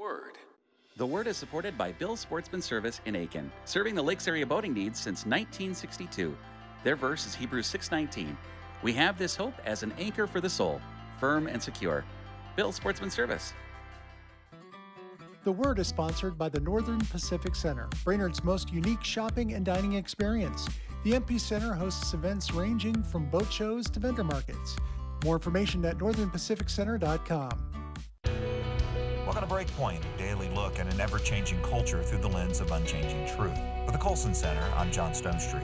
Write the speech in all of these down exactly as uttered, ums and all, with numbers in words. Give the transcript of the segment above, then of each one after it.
Word. The Word is supported by Bill's Sportsman Service in Aiken, serving the Lakes area boating needs since nineteen sixty-two. Their verse is Hebrews six nineteen. We have this hope as an anchor for the soul, firm and secure. Bill's Sportsman Service. The Word is sponsored by the Northern Pacific Center, Brainerd's most unique shopping and dining experience. The M P Center hosts events ranging from boat shows to vendor markets. More information at northern pacific center dot com. Welcome to Breakpoint, a daily look at an ever-changing culture through the lens of unchanging truth. For the Colson Center, I'm John Stone Street.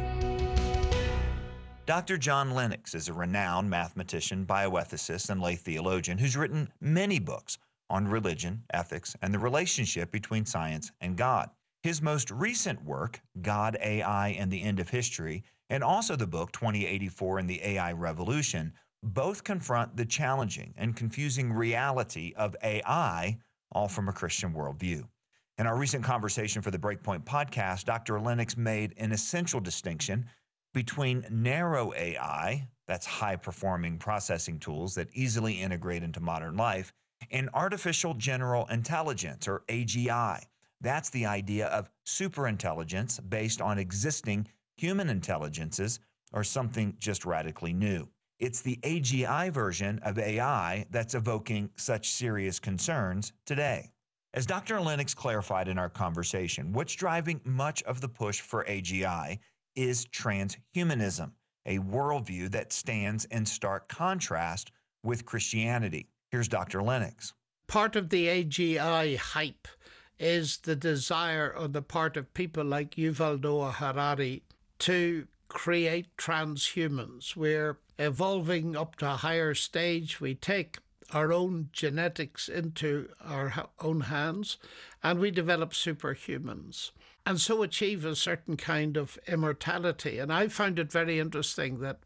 Doctor John Lennox is a renowned mathematician, bioethicist, and lay theologian who's written many books on religion, ethics, and the relationship between science and God. His most recent work, God, A I, and the End of History, and also the book twenty eighty-four and the A I Revolution, both confront the challenging and confusing reality of A I, all from a Christian worldview. In our recent conversation for the Breakpoint podcast, Doctor Lennox made an essential distinction between narrow A I, that's high-performing processing tools that easily integrate into modern life, and artificial general intelligence, or A G I. That's the idea of superintelligence based on existing human intelligences or something just radically new. It's the A G I version of A I that's evoking such serious concerns today. As Doctor Lennox clarified in our conversation, what's driving much of the push for A G I is transhumanism, a worldview that stands in stark contrast with Christianity. Here's Doctor Lennox. Part of the A G I hype is the desire on the part of people like Yuval Noah Harari to create transhumans. We're evolving up to a higher stage. We take our own genetics into our own hands and we develop superhumans and so achieve a certain kind of immortality. And I found it very interesting that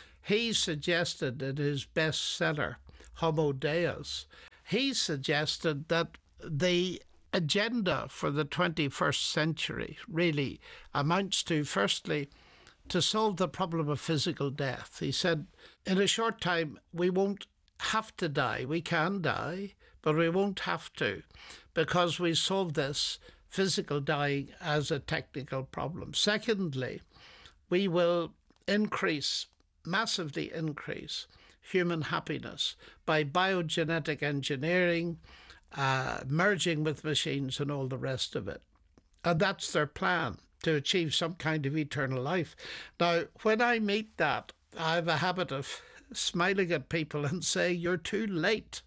he suggested in his bestseller, Homo Deus, he suggested that the agenda for the twenty-first century really amounts to, firstly, to solve the problem of physical death. He said, in a short time, we won't have to die. We can die, but we won't have to, because we solve this physical dying as a technical problem. Secondly, we will increase, massively increase, human happiness by biogenetic engineering, uh, merging with machines and all the rest of it. And that's their plan, to achieve some kind of eternal life. Now, when I meet that, I have a habit of smiling at people and say, you're too late.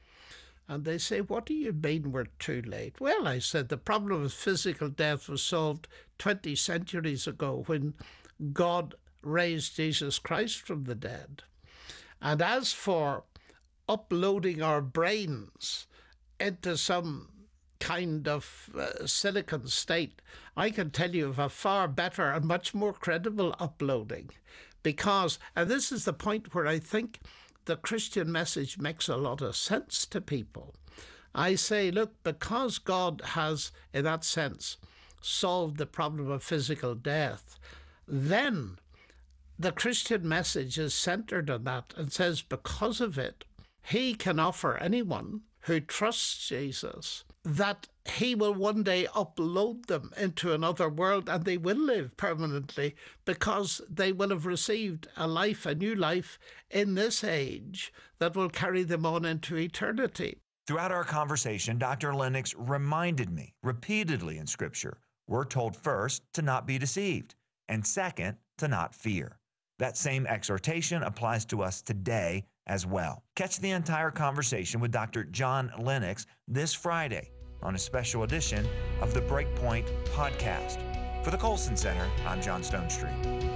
And they say, what do you mean we're too late? Well, I said, the problem of physical death was solved twenty centuries ago when God raised Jesus Christ from the dead. And as for uploading our brains into some kind of uh, silicon state, I can tell you of a far better and much more credible uploading. Because, and this is the point where I think the Christian message makes a lot of sense to people. I say, look, because God has, in that sense, solved the problem of physical death, then the Christian message is centered on that and says because of it, he can offer anyone who trusts Jesus that he will one day upload them into another world and they will live permanently because they will have received a life, a new life in this age that will carry them on into eternity. Throughout our conversation, Doctor Lennox reminded me repeatedly in Scripture, we're told first to not be deceived and second to not fear. That same exhortation applies to us today as well. Catch the entire conversation with Doctor John Lennox this Friday on a special edition of the Breakpoint podcast. For the Colson Center, I'm John Stone Street.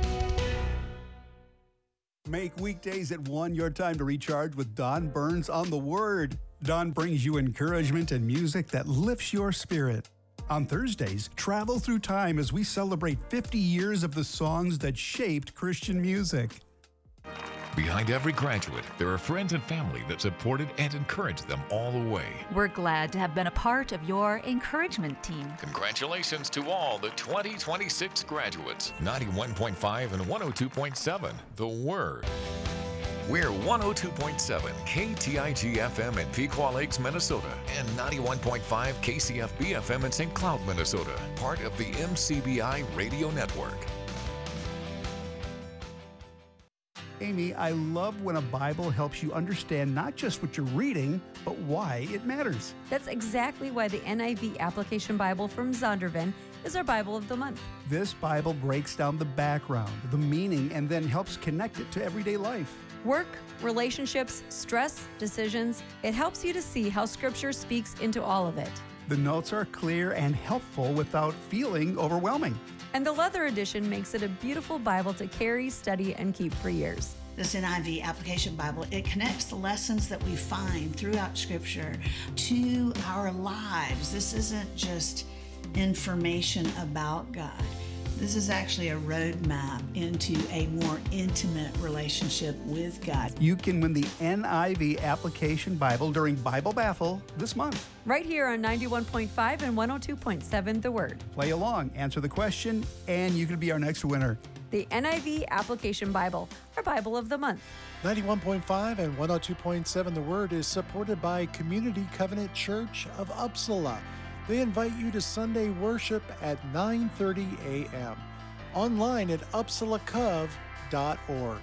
Make weekdays at one your time to recharge with Don Burns on the Word. Don brings you encouragement and music that lifts your spirit. On Thursdays, travel through time as we celebrate fifty years of the songs that shaped Christian music. Behind every graduate, there are friends and family that supported and encouraged them all the way. We're glad to have been a part of your encouragement team. Congratulations to all the twenty twenty-six graduates. ninety-one point five and one oh two point seven, The Word. We're one oh two point seven K T I G F M in Pequot Lakes, Minnesota, and ninety-one point five K C F B F M in Saint Cloud, Minnesota, part of the M C B I Radio Network. Amy, I love when a Bible helps you understand not just what you're reading, but why it matters. That's exactly why the N I V Application Bible from Zondervan is our Bible of the month. This Bible breaks down the background, the meaning, and then helps connect it to everyday life. Work, relationships, stress, decisions. It helps you to see how Scripture speaks into all of it. The notes are clear and helpful without feeling overwhelming. And the leather edition makes it a beautiful Bible to carry, study, and keep for years. This N I V Application Bible, it connects the lessons that we find throughout Scripture to our lives. This isn't just information about God. This is actually a roadmap into a more intimate relationship with God. You can win the N I V Application Bible during Bible Battle this month. Right here on ninety-one point five and one oh two point seven The Word. Play along, answer the question, and you could be our next winner. The N I V Application Bible, our Bible of the month. ninety-one point five and one oh two point seven The Word is supported by Community Covenant Church of Uppsala. They invite you to Sunday worship at nine thirty a.m. online at uppsala cov dot org.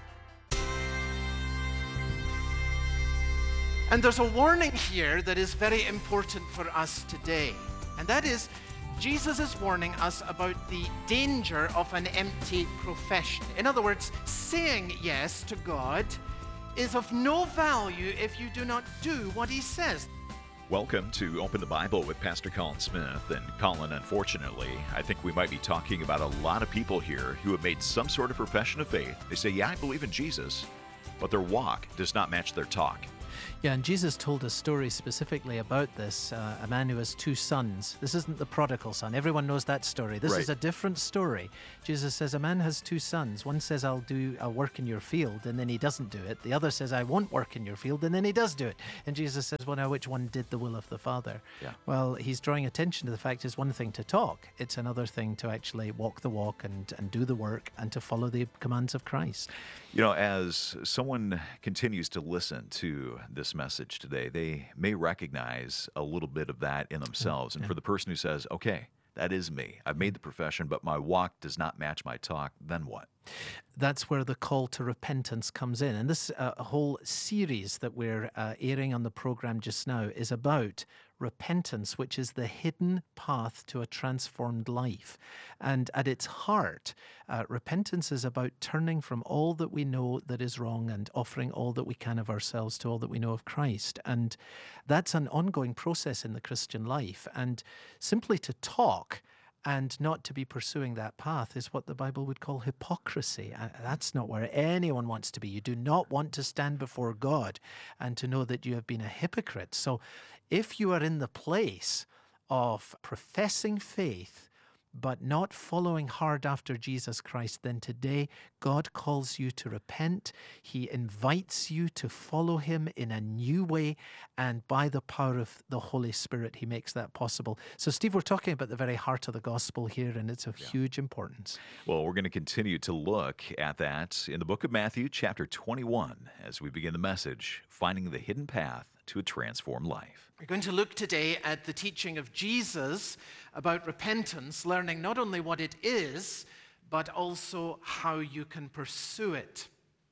And there's a warning here that is very important for us today. And that is, Jesus is warning us about the danger of an empty profession. In other words, saying yes to God is of no value if you do not do what he says. Welcome to Open the Bible with Pastor Colin Smith. And Colin, unfortunately, I think we might be talking about a lot of people here who have made some sort of profession of faith. They say, yeah, I believe in Jesus, but their walk does not match their talk. Yeah, and Jesus told a story specifically about this, uh, a man who has two sons. This isn't the prodigal son. Everyone knows that story. This Right. is a different story. Jesus says a man has two sons. One says, I'll do I'll work in your field, and then he doesn't do it. The other says, I won't work in your field, and then he does do it. And Jesus says, well, now which one did the will of the Father? Yeah. Well, he's drawing attention to the fact it's one thing to talk. It's another thing to actually walk the walk and, and do the work and to follow the commands of Christ. You know, as someone continues to listen to this message today, they may recognize a little bit of that in themselves. And yeah. for the person who says, okay, that is me, I've made the profession, but my walk does not match my talk, then what? That's where the call to repentance comes in. And this uh, whole series that we're uh, airing on the program just now is about repentance, which is the hidden path to a transformed life. And at its heart, uh, repentance is about turning from all that we know that is wrong and offering all that we can of ourselves to all that we know of Christ. And that's an ongoing process in the Christian life. And simply to talk and not to be pursuing that path is what the Bible would call hypocrisy. And that's not where anyone wants to be. You do not want to stand before God and to know that you have been a hypocrite. So if you are in the place of professing faith, but not following hard after Jesus Christ, then today God calls you to repent. He invites you to follow him in a new way, and by the power of the Holy Spirit, he makes that possible. So, Steve, we're talking about the very heart of the gospel here, and it's of yeah. huge importance. Well, we're going to continue to look at that in the book of Matthew, chapter twenty-one, as we begin the message, Finding the Hidden Path to a Transformed Life. We're going to look today at the teaching of Jesus about repentance, learning not only what it is, but also how you can pursue it.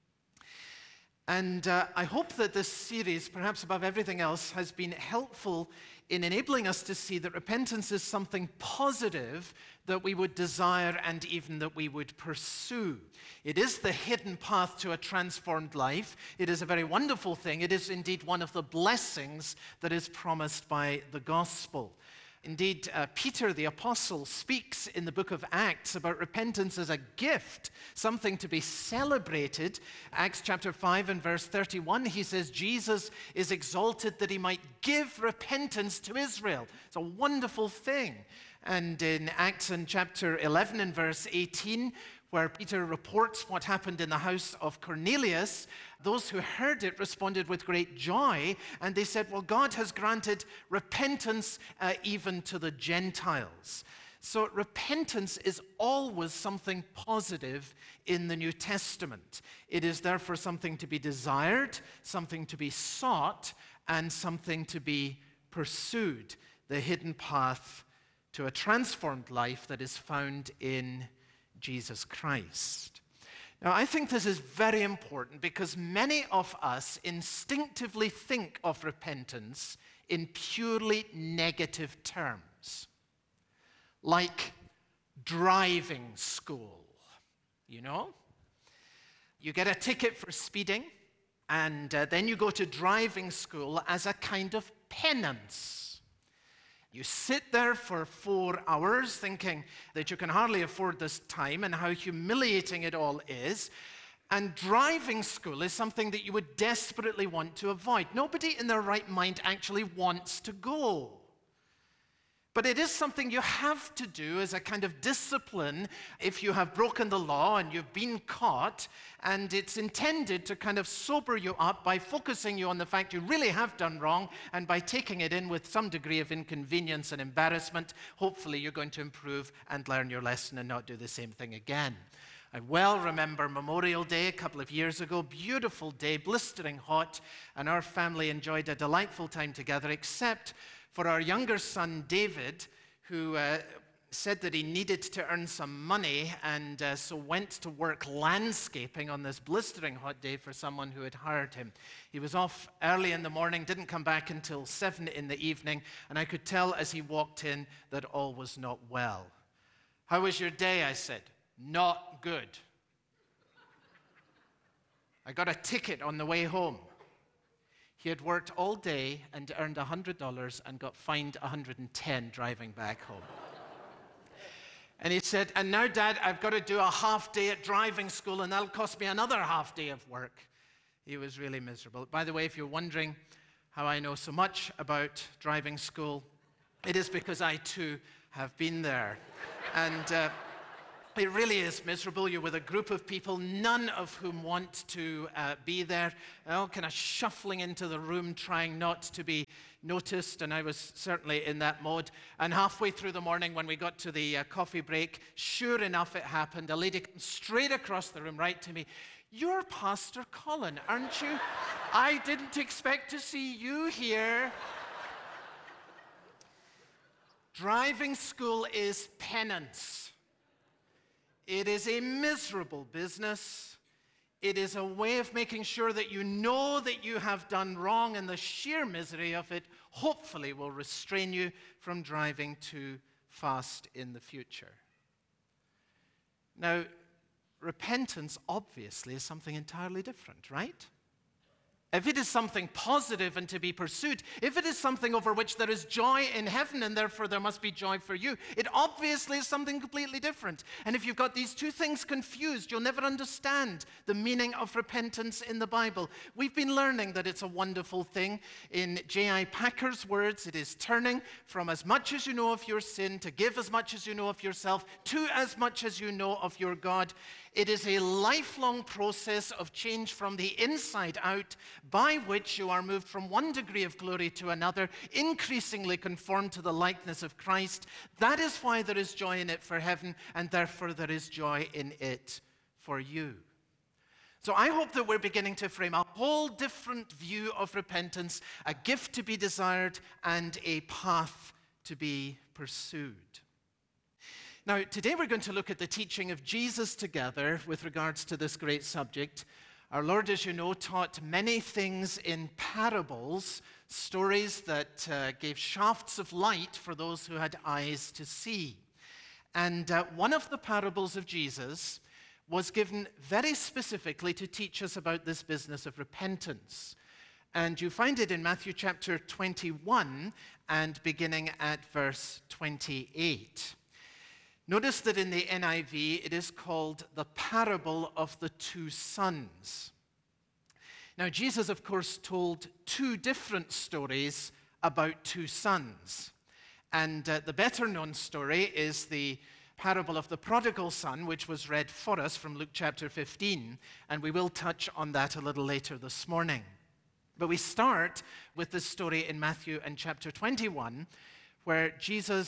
And uh, I hope that this series, perhaps above everything else, has been helpful in enabling us to see that repentance is something positive that we would desire and even that we would pursue. It is the hidden path to a transformed life. It is a very wonderful thing. It is indeed one of the blessings that is promised by the gospel. Indeed, uh, Peter the Apostle speaks in the book of Acts about repentance as a gift, something to be celebrated. Acts chapter five and verse thirty-one, he says, Jesus is exalted that he might give repentance to Israel. It's a wonderful thing. And in Acts in chapter eleven and verse eighteen, where Peter reports what happened in the house of Cornelius, those who heard it responded with great joy, and they said, well, God has granted repentance uh, even to the Gentiles. So repentance is always something positive in the New Testament. It is therefore something to be desired, something to be sought, and something to be pursued. The hidden path to a transformed life that is found in Jesus Christ. Now, I think this is very important because many of us instinctively think of repentance in purely negative terms, like driving school, you know? You get a ticket for speeding, and uh, then you go to driving school as a kind of penance. You sit there for four hours thinking that you can hardly afford this time and how humiliating it all is. And driving school is something that you would desperately want to avoid. Nobody in their right mind actually wants to go. But it is something you have to do as a kind of discipline if you have broken the law and you've been caught, and it's intended to kind of sober you up by focusing you on the fact you really have done wrong, and by taking it in with some degree of inconvenience and embarrassment, hopefully you're going to improve and learn your lesson and not do the same thing again. I well remember Memorial Day a couple of years ago, beautiful day, blistering hot, and our family enjoyed a delightful time together, except for our younger son, David, who uh, said that he needed to earn some money, and uh, so went to work landscaping on this blistering hot day for someone who had hired him. He was off early in the morning, didn't come back until seven in the evening, and I could tell as he walked in that all was not well. "How was your day?" I said. "Not good. I got a ticket on the way home." He had worked all day and earned one hundred dollars and got fined one hundred ten dollars driving back home. And he said, "And now, Dad, I've got to do a half day at driving school, and that'll cost me another half day of work." He was really miserable. By the way, if you're wondering how I know so much about driving school, it is because I, too, have been there. And uh, it really is miserable. You're with a group of people, none of whom want to uh, be there, all kind of shuffling into the room, trying not to be noticed, and I was certainly in that mode. And halfway through the morning, when we got to the uh, coffee break, sure enough, it happened. A lady came straight across the room, right to me. "You're Pastor Colin, aren't you? I didn't expect to see you here." Driving school is penance. It is a miserable business. It is a way of making sure that you know that you have done wrong, and the sheer misery of it hopefully will restrain you from driving too fast in the future. Now, repentance obviously is something entirely different, right? If it is something positive and to be pursued, if it is something over which there is joy in heaven and therefore there must be joy for you, it obviously is something completely different. And if you've got these two things confused, you'll never understand the meaning of repentance in the Bible. We've been learning that it's a wonderful thing. In J I Packer's words, it is turning from as much as you know of your sin to give as much as you know of yourself to as much as you know of your God. It is a lifelong process of change from the inside out, by which you are moved from one degree of glory to another, increasingly conformed to the likeness of Christ. That is why there is joy in it for heaven, and therefore there is joy in it for you. So I hope that we're beginning to frame a whole different view of repentance, a gift to be desired and a path to be pursued. Now, today we're going to look at the teaching of Jesus together with regards to this great subject. Our Lord, as you know, taught many things in parables, stories that uh, gave shafts of light for those who had eyes to see. And uh, one of the parables of Jesus was given very specifically to teach us about this business of repentance. And you find it in Matthew chapter twenty-one and beginning at verse twenty-eight. Notice that in the N I V, it is called the parable of the two sons. Now, Jesus, of course, told two different stories about two sons. And uh, the better-known story is the parable of the prodigal son, which was read for us from Luke chapter fifteen. And we will touch on that a little later this morning. But we start with the story in Matthew and chapter twenty-one, where Jesus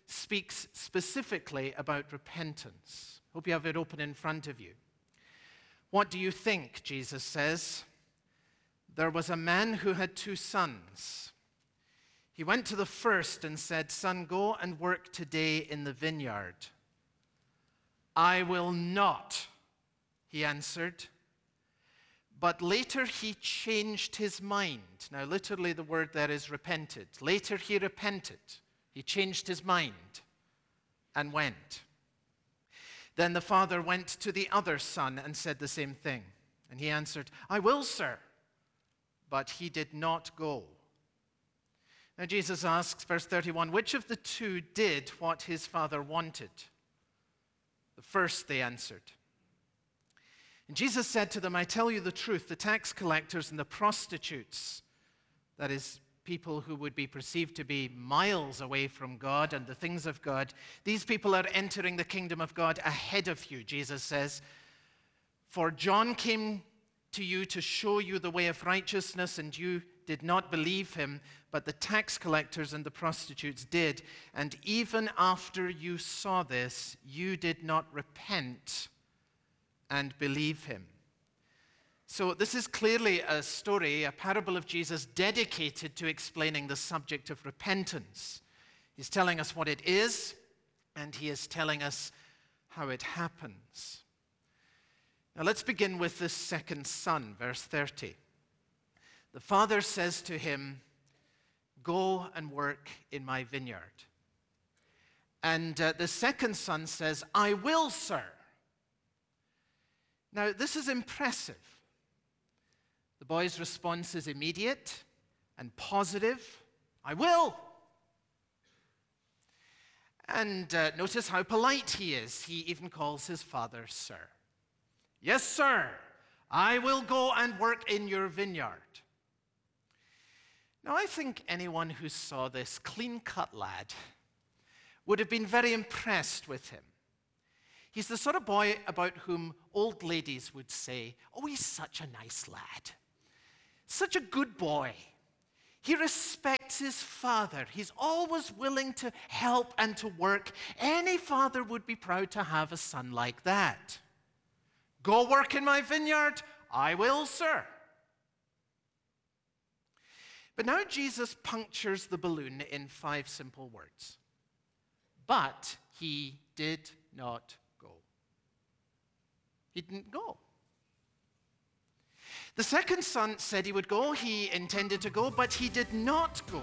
speaks specifically about repentance. Hope you have it open in front of you. What do you think? Jesus says. There was a man who had two sons. He went to the first and said, "Son, go and work today in the vineyard." "I will not," he answered. But later he changed his mind. Now, literally the word there is repented. Later he repented. He changed his mind and went. Then the father went to the other son and said the same thing. And he answered, "I will, sir." But he did not go. Now Jesus asks, verse thirty-one, which of the two did what his father wanted? The first, they answered. And Jesus said to them, "I tell you the truth, the tax collectors and the prostitutes," that is, people who would be perceived to be miles away from God and the things of God, "these people are entering the kingdom of God ahead of you," Jesus says. "For John came to you to show you the way of righteousness, and you did not believe him, but the tax collectors and the prostitutes did. And even after you saw this, you did not repent and believe him." So this is clearly a story, a parable of Jesus dedicated to explaining the subject of repentance. He's telling us what it is, and he is telling us how it happens. Now let's begin with the second son, verse thirty. The father says to him, "Go and work in my vineyard." And uh, the second son says, "I will, sir." Now, this is impressive. The boy's response is immediate and positive. "I will." And uh, notice how polite he is. He even calls his father sir. "Yes, sir, I will go and work in your vineyard." Now, I think anyone who saw this clean-cut lad would have been very impressed with him. He's the sort of boy about whom old ladies would say, "Oh, he's such a nice lad. Such a good boy. He respects his father. He's always willing to help and to work. Any father would be proud to have a son like that. Go work in my vineyard." "I will, sir." But now Jesus punctures the balloon in five simple words. But he did not go. He didn't go. The second son said he would go. He intended to go, but he did not go.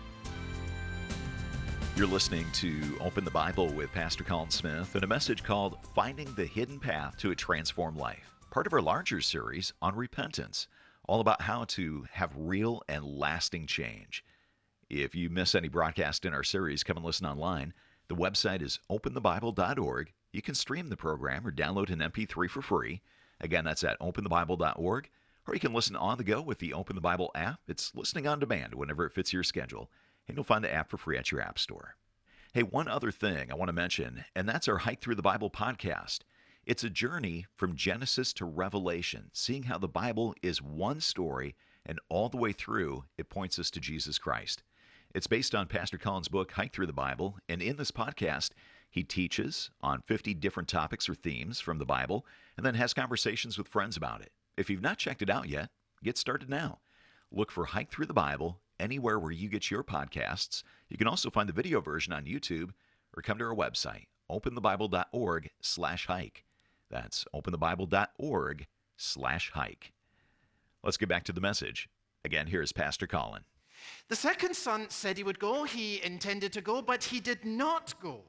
You're listening to Open the Bible with Pastor Colin Smith and a message called Finding the Hidden Path to a Transformed Life, part of our larger series on repentance, all about how to have real and lasting change. If you miss any broadcast in our series, come and listen online. The website is open the bible dot org. You can stream the program or download an M P three for free. Again, that's at open the bible dot org. Or you can listen on the go with the Open the Bible app. It's listening on demand whenever it fits your schedule. And you'll find the app for free at your app store. Hey, one other thing I want to mention, and that's our Hike Through the Bible podcast. It's a journey from Genesis to Revelation, seeing how the Bible is one story, and all the way through, it points us to Jesus Christ. It's based on Pastor Colin's book, Hike Through the Bible, and in this podcast, he teaches on fifty different topics or themes from the Bible, and then has conversations with friends about it. If you've not checked it out yet, get started now. Look for Hike Through the Bible anywhere where you get your podcasts. You can also find the video version on YouTube or come to our website, open the bible dot org slash hike. That's open the bible dot org slash hike. Let's get back to the message. Again, here's Pastor Colin. The second son said he would go. He intended to go, but he did not go.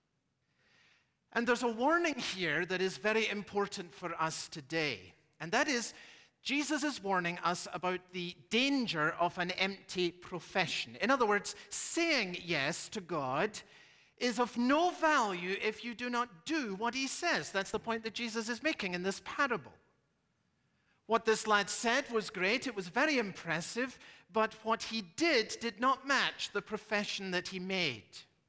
And there's a warning here that is very important for us today. And that is, Jesus is warning us about the danger of an empty profession. In other words, saying yes to God is of no value if you do not do what he says. That's the point that Jesus is making in this parable. What this lad said was great. It was very impressive. But what he did did not match the profession that he made.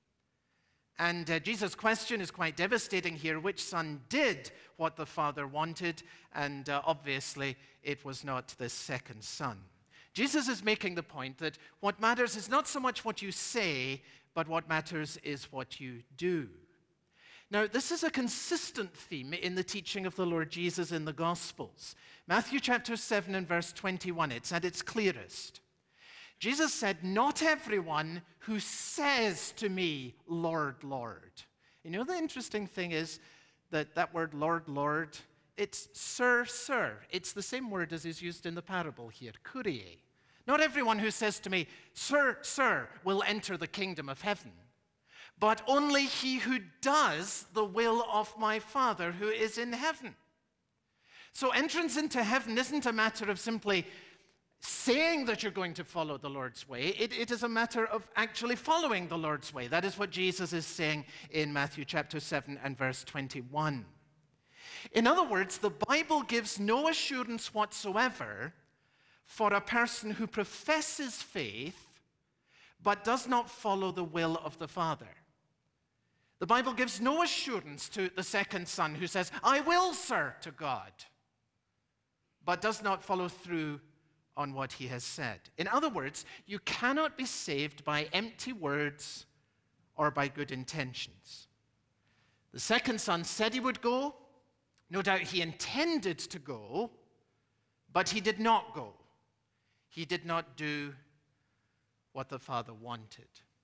And uh, Jesus' question is quite devastating here. Which son did what the father wanted? And uh, obviously, it was not the second son. Jesus is making the point that what matters is not so much what you say, but what matters is what you do. Now, this is a consistent theme in the teaching of the Lord Jesus in the Gospels. Matthew chapter seven and verse twenty-one, it's at its clearest. Jesus said, "Not everyone who says to me, 'Lord, Lord.'" You know, the interesting thing is that that word Lord, Lord, it's sir, sir. It's the same word as is used in the parable here, Kyrie. Not everyone who says to me, "Sir, sir," will enter the kingdom of heaven, but only he who does the will of my Father who is in heaven. So entrance into heaven isn't a matter of simply saying that you're going to follow the Lord's way. It, it is a matter of actually following the Lord's way. That is what Jesus is saying in Matthew chapter seven and verse twenty-one. In other words, the Bible gives no assurance whatsoever for a person who professes faith but does not follow the will of the Father. The Bible gives no assurance to the second son who says, "I will, sir," to God, but does not follow through on what he has said. In other words, you cannot be saved by empty words or by good intentions. The second son said he would go. No doubt he intended to go, but he did not go. He did not do what the Father wanted.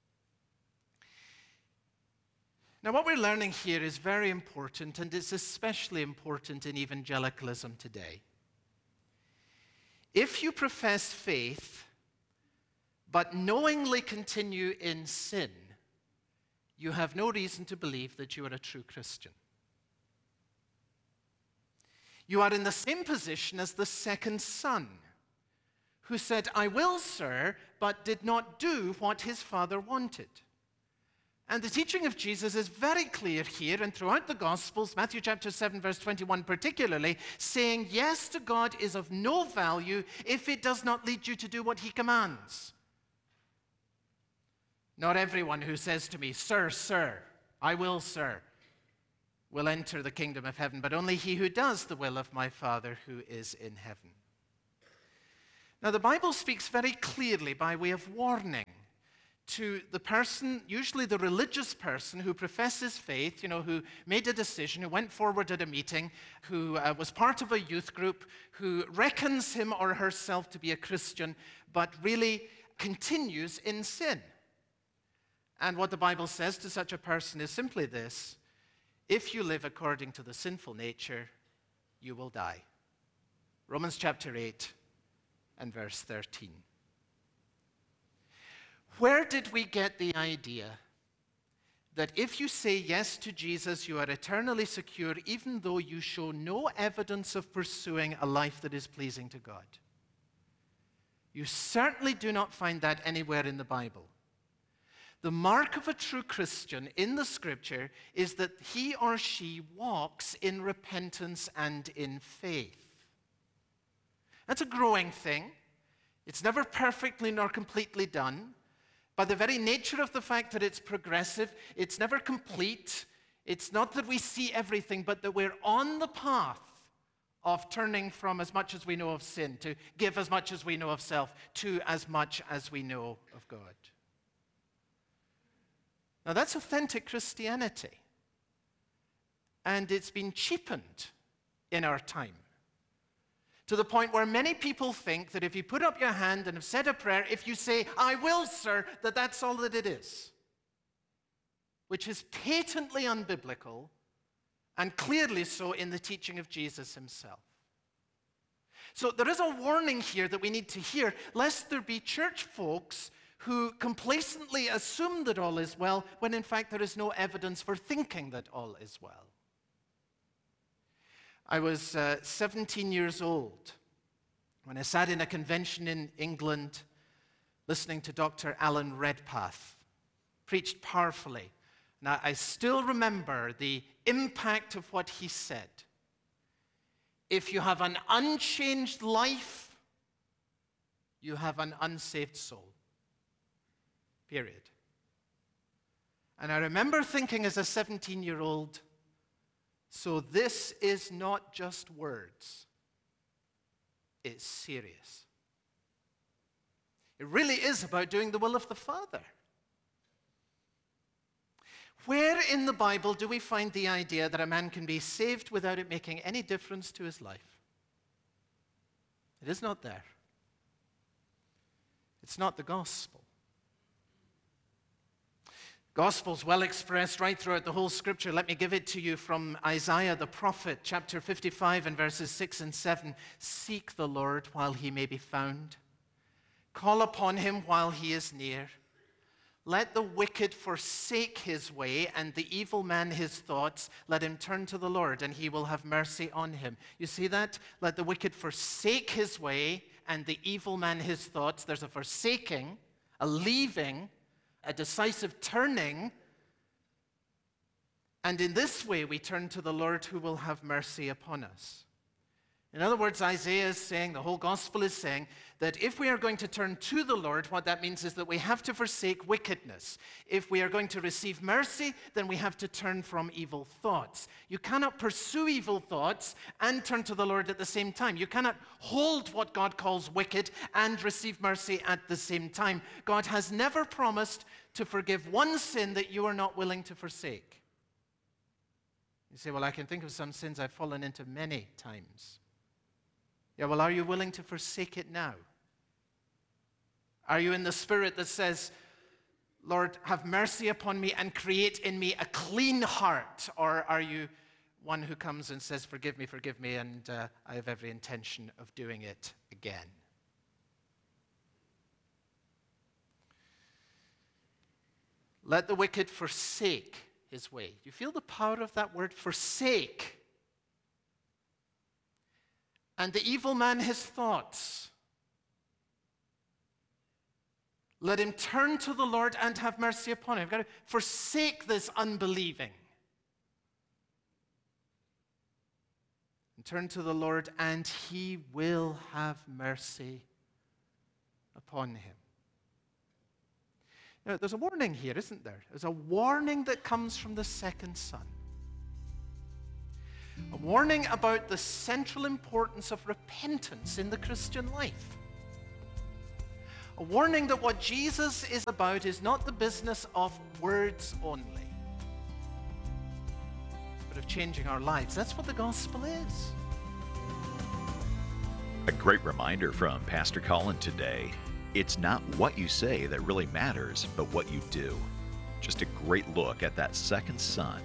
Now, what we're learning here is very important, and it's especially important in evangelicalism today. If you profess faith, but knowingly continue in sin, you have no reason to believe that you are a true Christian. You are in the same position as the second son, who said, "I will, sir," but did not do what his father wanted. And the teaching of Jesus is very clear here and throughout the Gospels, Matthew chapter seven, verse twenty-one particularly, saying yes to God is of no value if it does not lead you to do what he commands. Not everyone who says to me, "Sir, sir, I will, sir," will enter the kingdom of heaven, but only he who does the will of my Father who is in heaven. Now, the Bible speaks very clearly by way of warning to the person, usually the religious person who professes faith, you know, who made a decision, who went forward at a meeting, who uh, was part of a youth group, who reckons him or herself to be a Christian, but really continues in sin. And what the Bible says to such a person is simply this: if you live according to the sinful nature, you will die. Romans chapter eight and verse thirteen. Where did we get the idea that if you say yes to Jesus, you are eternally secure, even though you show no evidence of pursuing a life that is pleasing to God? You certainly do not find that anywhere in the Bible. The mark of a true Christian in the Scripture is that he or she walks in repentance and in faith. That's a growing thing. It's never perfectly nor completely done. By the very nature of the fact that it's progressive, it's never complete. It's not that we see everything, but that we're on the path of turning from as much as we know of sin, to give as much as we know of self, to as much as we know of God. Now, that's authentic Christianity. And it's been cheapened in our time, to the point where many people think that if you put up your hand and have said a prayer, if you say, "I will, sir," that that's all that it is, which is patently unbiblical and clearly so in the teaching of Jesus himself. So there is a warning here that we need to hear, lest there be church folks who complacently assume that all is well, when in fact there is no evidence for thinking that all is well. I was uh, seventeen years old when I sat in a convention in England listening to Doctor Alan Redpath, preached powerfully. And I, I still remember the impact of what he said. If you have an unchanged life, you have an unsaved soul. Period. And I remember thinking as a seventeen-year-old, so this is not just words. It's serious. It really is about doing the will of the Father. Where in the Bible do we find the idea that a man can be saved without it making any difference to his life? It is not there. It's not the gospel. Gospel's well expressed right throughout the whole scripture. Let me give it to you from Isaiah the prophet, chapter fifty-five and verses six and seven. Seek the Lord while he may be found. Call upon him while he is near. Let the wicked forsake his way, and the evil man his thoughts. Let him turn to the Lord, and he will have mercy on him. You see that? Let the wicked forsake his way, and the evil man his thoughts. There's a forsaking, a leaving, a decisive turning. And in this way, we turn to the Lord who will have mercy upon us. In other words, Isaiah is saying, the whole gospel is saying, that if we are going to turn to the Lord, what that means is that we have to forsake wickedness. If we are going to receive mercy, then we have to turn from evil thoughts. You cannot pursue evil thoughts and turn to the Lord at the same time. You cannot hold what God calls wicked and receive mercy at the same time. God has never promised to forgive one sin that you are not willing to forsake. You say, well, I can think of some sins I've fallen into many times. Yeah, well, are you willing to forsake it now? Are you in the spirit that says, Lord, have mercy upon me and create in me a clean heart? Or are you one who comes and says, forgive me, forgive me, and uh, I have every intention of doing it again? Let the wicked forsake his way. Do you feel the power of that word, forsake? And the evil man his thoughts. Let him turn to the Lord and have mercy upon him. You've got to forsake this unbelieving. And turn to the Lord, and he will have mercy upon him. Now, there's a warning here, isn't there? There's a warning that comes from the second son. A warning about the central importance of repentance in the Christian life. A warning that what Jesus is about is not the business of words only, but of changing our lives. That's what the gospel is. A great reminder from Pastor Colin today. It's not what you say that really matters, but what you do. Just a great look at that second son.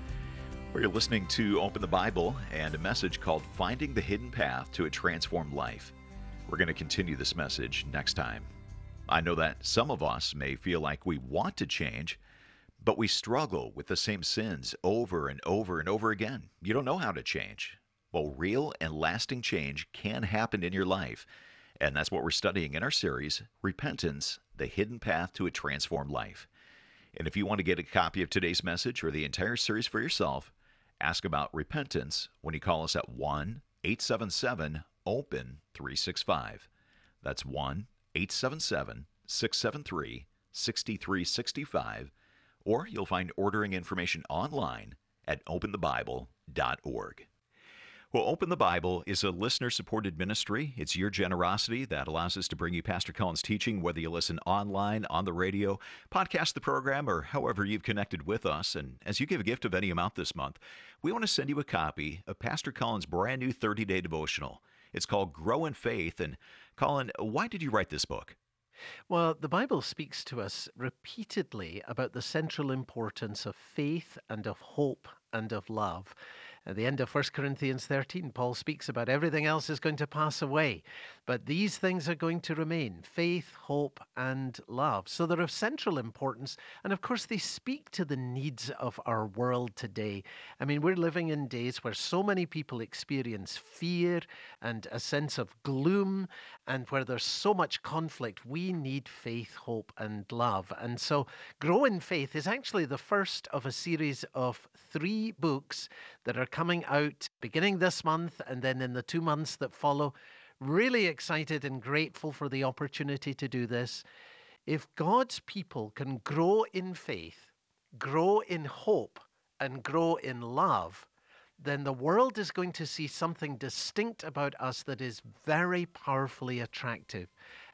We're listening to Open the Bible and a message called Finding the Hidden Path to a Transformed Life. We're going to continue this message next time. I know that some of us may feel like we want to change, but we struggle with the same sins over and over and over again. You don't know how to change. Well, real and lasting change can happen in your life. And that's what we're studying in our series, Repentance, the Hidden Path to a Transformed Life. And if you want to get a copy of today's message or the entire series for yourself, ask about repentance when you call us at one eight seven seven open three six five. That's one eight seven seven six seven three six three six five. Or you'll find ordering information online at open the bible dot org. Well, Open the Bible is a listener-supported ministry. It's your generosity that allows us to bring you Pastor Colin's teaching, whether you listen online, on the radio, podcast the program, or however you've connected with us. And as you give a gift of any amount this month, we want to send you a copy of Pastor Colin's brand new thirty-day devotional. It's called Grow in Faith. And Colin, why did you write this book? Well, the Bible speaks to us repeatedly about the central importance of faith and of hope and of love. At the end of First Corinthians thirteen, Paul speaks about everything else is going to pass away, but these things are going to remain: faith, hope, and love. So they're of central importance, and of course they speak to the needs of our world today. I mean, we're living in days where so many people experience fear and a sense of gloom, and where there's so much conflict. We need faith, hope, and love. And so Grow in Faith is actually the first of a series of three books that are coming out beginning this month and then in the two months that follow. Really excited and grateful for the opportunity to do this. If God's people can grow in faith, grow in hope, and grow in love, then the world is going to see something distinct about us that is very powerfully attractive.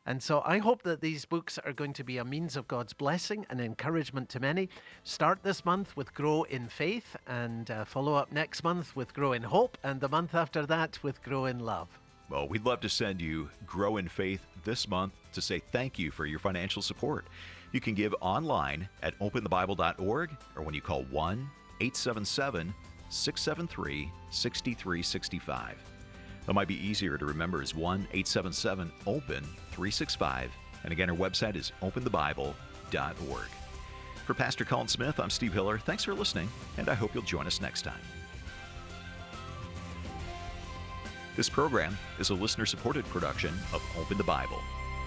And so I hope that these books are going to be a means of God's blessing and encouragement to many. Start this month with Grow in Faith, and uh, follow up next month with Grow in Hope, and the month after that with Grow in Love. Well, we'd love to send you Grow in Faith this month to say thank you for your financial support. You can give online at open the bible dot org, or when you call one eight seven seven, six seven three, six three six five. That might be easier to remember is one eight seven seven, open three six five. And again, our website is open the bible dot org. For Pastor Colin Smith, I'm Steve Hiller. Thanks for listening, and I hope you'll join us next time. This program is a listener-supported production of Open the Bible.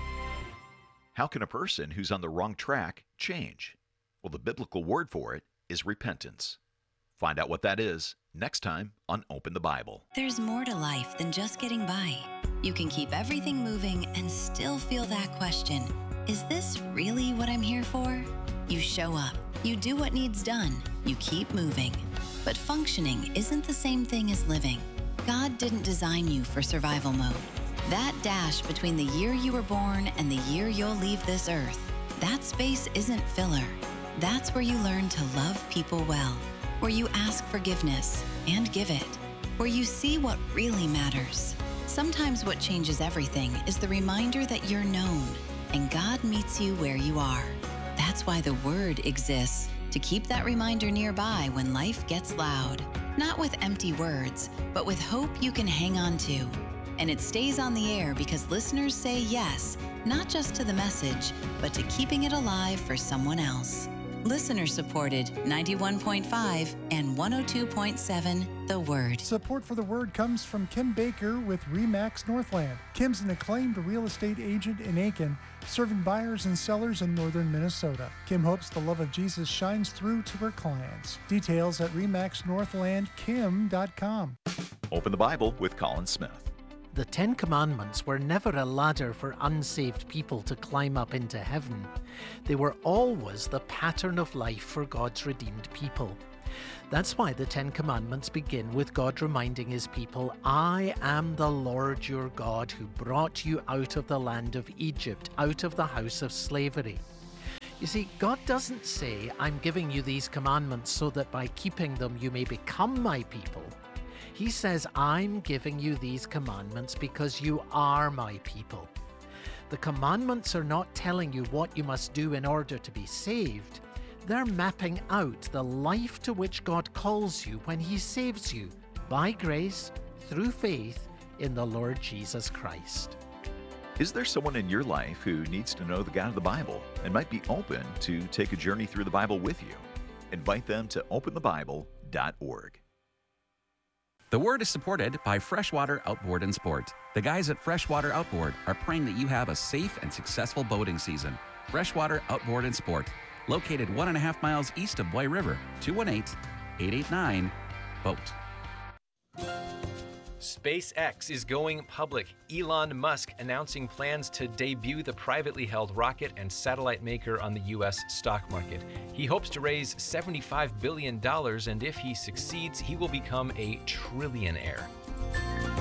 How can a person who's on the wrong track change? Well, the biblical word for it is repentance. Find out what that is next time on Open the Bible. There's more to life than just getting by. You can keep everything moving and still feel that question, is this really what I'm here for? You show up, you do what needs done, you keep moving. But functioning isn't the same thing as living. God didn't design you for survival mode. That dash between the year you were born and the year you'll leave this earth, that space isn't filler. That's where you learn to love people well, where you ask forgiveness and give it, where you see what really matters. Sometimes what changes everything is the reminder that you're known, and God meets you where you are. That's why the Word exists, to keep that reminder nearby when life gets loud. Not with empty words, but with hope you can hang on to. And it stays on the air because listeners say yes, not just to the message, but to keeping it alive for someone else. Listener-supported ninety-one point five and one oh two point seven The Word. Support for The Word comes from Kim Baker with RE/MAX Northland. Kim's an acclaimed real estate agent in Aiken, serving buyers and sellers in northern Minnesota. Kim hopes the love of Jesus shines through to her clients. Details at remax northland kim dot com. Open the Bible with Colin Smith. The Ten Commandments were never a ladder for unsaved people to climb up into heaven. They were always the pattern of life for God's redeemed people. That's why the Ten Commandments begin with God reminding his people, I am the Lord your God who brought you out of the land of Egypt, out of the house of slavery. You see, God doesn't say, I'm giving you these commandments so that by keeping them you may become my people. He says, I'm giving you these commandments because you are my people. The commandments are not telling you what you must do in order to be saved. They're mapping out the life to which God calls you when he saves you by grace through faith in the Lord Jesus Christ. Is there someone in your life who needs to know the God of the Bible and might be open to take a journey through the Bible with you? Invite them to open the bible dot org. The Word is supported by Freshwater Outboard and Sport. The guys at Freshwater Outboard are praying that you have a safe and successful boating season. Freshwater Outboard and Sport, located one and a half miles east of Boy River, two one eight, eight eight nine, BOAT. SpaceX is going public. Elon Musk announcing plans to debut the privately held rocket and satellite maker on the U S stock market. He hopes to raise seventy-five billion dollars, and if he succeeds, he will become a trillionaire.